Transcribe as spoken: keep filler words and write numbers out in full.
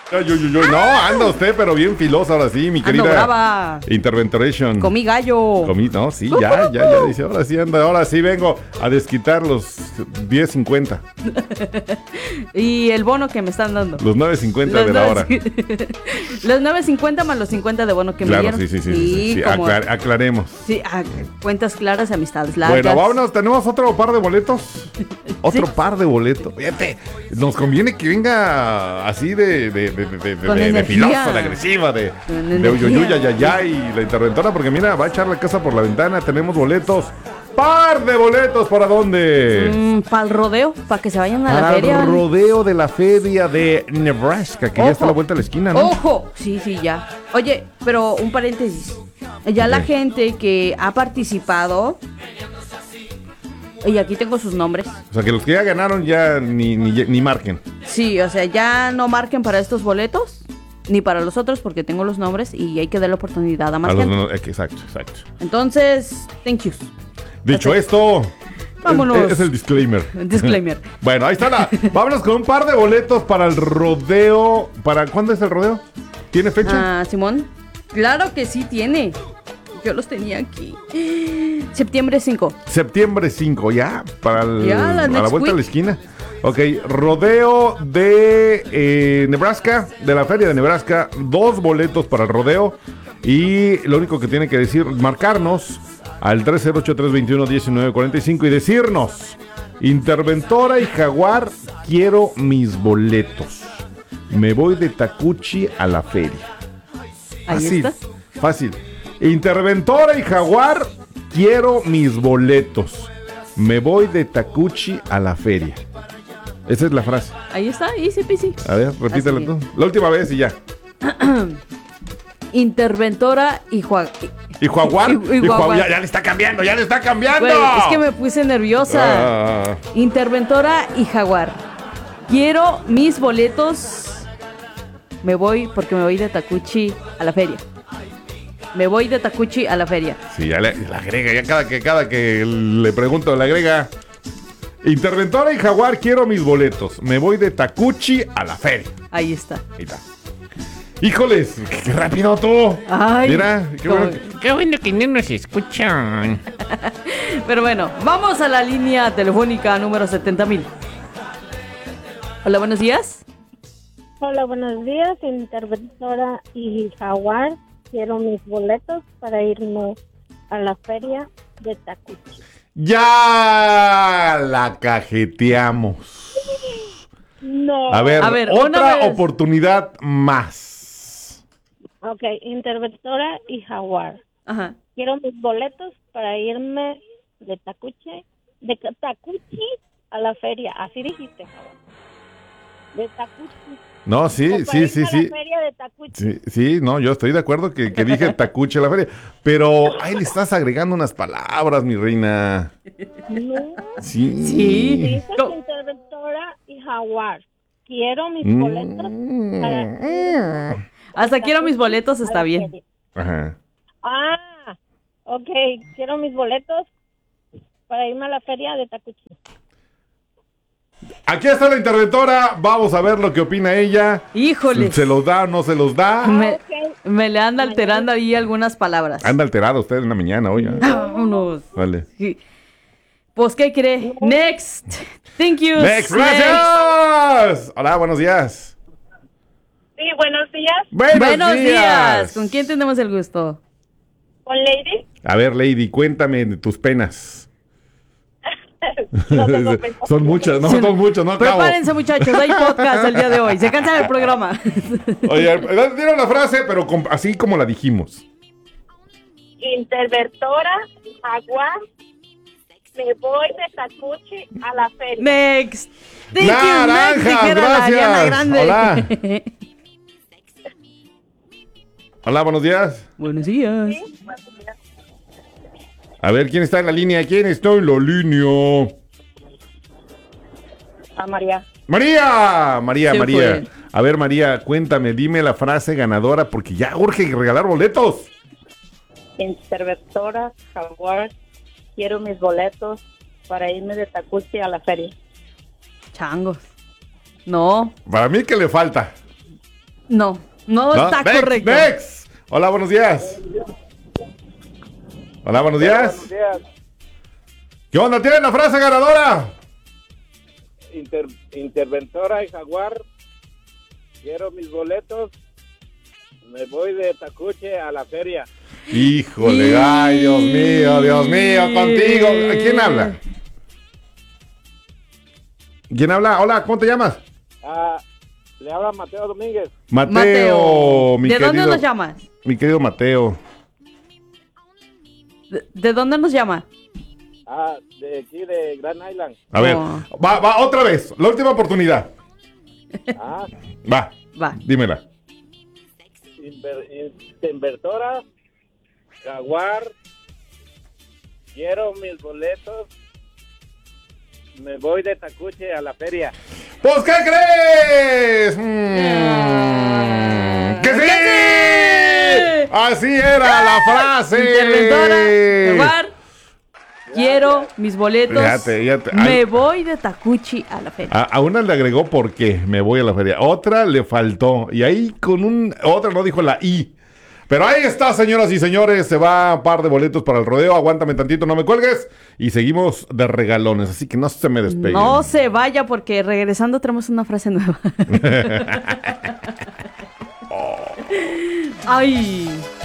Ay, ay, ay, ay. No, anda usted, pero bien filosa ahora sí, mi querida. Ando brava. Interventoration. Comí gallo. Comí, no, sí, ya, ya, ya. Dice, ahora sí anda, ahora sí vengo a desquitar los diez cincuenta. Y el bono que me están dando. Los nueve cincuenta de la hora. Los nueve cincuenta más los cincuenta de bono que Claro, me dieron. sí, sí, sí. sí, sí, sí. como- Aclar- aclaremos. Sí, ah, cuentas claras, amistades largas. Bueno, vámonos, tenemos otro par de boletos. Otro Sí. par de boletos. Fíjate, nos conviene que venga así de, de, de, de, de, Con de, de energía. filosa, de agresiva, de, Con de energía. uyuyuya, ya, ya, y la interventora, porque mira, va a echar la casa por la ventana. Tenemos boletos. Par de boletos, ¿para dónde? Mm, para el rodeo, para que se vayan a la Para feria. el rodeo de la feria de Nebraska, que ya está a la vuelta de la esquina, ¿no? ¡Ojo! Sí, sí, ya. Oye, pero un paréntesis. Ya la Ok. gente que ha participado, y aquí tengo sus nombres. O sea, que los que ya ganaron ya ni, ni, ni marquen. Sí, o sea, ya no marquen para estos boletos, ni para los otros, porque tengo los nombres y hay que dar la oportunidad a más A los- gente. no, exacto, exacto. Entonces, thank you. Dicho Ok. esto, Vámonos. Es, es el disclaimer. Disclaimer. Bueno, ahí está la. Vámonos con un par de boletos para el rodeo. ¿Para cuándo es el rodeo? ¿Tiene fecha? Ah, Simón. Claro que sí tiene. Yo los tenía aquí. Septiembre cinco. Septiembre cinco, ya. Para el- Ya, la a la next vuelta de la week. esquina. Ok, rodeo de eh, Nebraska, de la feria de Nebraska. Dos boletos para el rodeo. Y lo único que tiene que decir, marcarnos al tres cero ocho, tres dos uno, uno nueve cuatro cinco y decirnos: Interventora y Jaguar, quiero mis boletos. Me voy de Tacuchi a la feria. Ahí Fácil, está. fácil. Interventora y Jaguar, quiero mis boletos. Me voy de Tacuchi a la feria. Esa es la frase. Ahí está, easy peasy. A ver, repítela Así tú. La última vez y ya. Interventora y Juan. ¿Y Jaguar? Y- y Y Jaguar, Jaguar. ya, ya le está cambiando, ya le está cambiando. Güey, es que me puse nerviosa. Ah, Interventora y Jaguar. Quiero mis boletos. Me voy porque me voy de Tacuchi a la feria. Me voy de Tacuchi a la feria. sí, ya le, le agrega, ya cada que, cada que le pregunto le agrega. Interventora y Jaguar, quiero mis boletos. Me voy de Tacuchi a la feria. Ahí está. Ahí está. Híjoles, qué, qué rápido tú. Ay, Mira, qué cómo- bueno. que- Qué bueno que no nos escuchan. Pero bueno, vamos a la línea telefónica número setenta mil. Hola, buenos días. Hola, buenos días, Interventora y Jaguar. Quiero mis boletos para irme a la feria de Tacuchi. Ya la cajeteamos. No. A ver, A ver, una otra vez. oportunidad más. Ok, Interventora y Jaguar. Ajá. Quiero mis boletos para irme de Tacuchi, de Ca- Tacuchi a la feria. Así dijiste, Jaguar. De Tacuchi. No, sí, O para sí, irme sí, a la sí. feria de Tacuchi. Sí, sí, no, yo estoy de acuerdo que, que dije Tacuche a la feria. Pero ahí le estás agregando unas palabras, mi reina. No. Sí. Sí. Dices Co- Interventora y Jaguar. Quiero mis Mm. boletos para Hasta quiero mis boletos, está bien. Ajá. Ah, ok. Quiero mis boletos para irme a la feria de Tacuchi. Aquí está la interventora. Vamos a ver lo que opina ella. Híjole. ¿Se los da o no se los da? Me, Ok. me le anda alterando ahí algunas palabras. Anda alterado usted en la mañana hoy. ¿eh? Vámonos. Vale. Sí. Pues, ¿qué cree? Next. Thank you. Next, gracias. Hola, buenos días. Sí, buenos días. Buenos, Buenos días. días. ¿Con quién tenemos el gusto? Con Lady. A ver, Lady, cuéntame de tus penas. No tengo pena. Son muchas, no, son muchas, no acabo. Prepárense, muchachos. Hay podcast el día de hoy. Se cansa el programa. Oye, dieron la frase, pero con- así como la dijimos. Interventora, Jaguar. Me voy de Tacuchi a la feria. Next. Thank you, Naranjas, next. Dijera la gracias. Ariana Grande. Hola. Hola, buenos días. Buenos días. A ver, ¿quién está en la línea? ¿Quién está en la línea? A María. María, María, Se María. fue. A ver, María, cuéntame, dime la frase ganadora porque ya urge regalar boletos. Interventora, Jaguar. Quiero mis boletos para irme de Tacuchi a la feria. Changos. No. Para mí que le falta. No, no, ¿No? está Vex, correcto. Vex. Hola, buenos días. Hola, buenos días. Buenos días. ¿Qué onda? ¿Tienes la frase ganadora? Inter- interventora y Jaguar. Quiero mis boletos. Me voy de Tacuche a la feria. Híjole, ay, Dios mío, Dios mío, contigo. ¿Quién habla? ¿Quién habla? Hola, ¿cómo te llamas? Ah, le habla Mateo Domínguez. Mateo, Mateo. mi ¿De dónde querido- nos llamas? Mi querido Mateo. ¿De, de dónde nos llama? Ah, de aquí de Grand Island. A ver, Oh. va, va, otra vez, la última oportunidad. Ah, Va, Va. dímela. inver- interventora, Jaguar. Quiero mis boletos. Me voy de Tacuche a la feria. Pues, ¿qué crees? Mm, ¡Que sí! Así era la frase. Interventora, Jaguar. Quiero mis boletos. Fíjate, fíjate. Me Ay. voy de Tacuchi a la feria. A, a una le agregó porque me voy a la feria. Otra le faltó. Y ahí con un... Otra no dijo la I. Pero ahí está, señoras y señores. Se va un par de boletos para el rodeo. Aguántame tantito, no me cuelgues. Y seguimos de regalones. Así que no se me despeguen. No se vaya porque regresando tenemos una frase nueva. Ay.